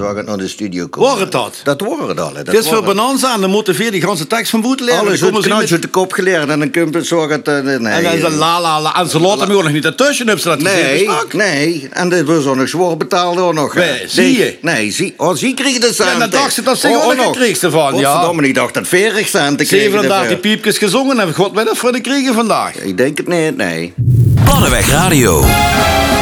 waar het naar de studio komt. Wordt het dat? Dat wordt het al. Het is veel bonanza en dan motiveer die ganse tekst van Boet leren. Alles Dan het komen ze knotje met- uit de kop geleerd en dan kun je zorgen dat... Nee, En dan is het la la la. En ze laten me ook nog niet ertussen op zodat nee. En dit was ook nog zwaar betaald ook nog. Nee, zie je? Nee, zie kreeg de centen. Ja, dat dacht ze, dat ze ook nog kreeg ze van, ja. Godverdomme, ik dacht dat 40 centen kreeg. 37 piepjes gezongen en God weet of we de kriegen vandaag. Ik denk het niet, nee. Pannenweg Radio.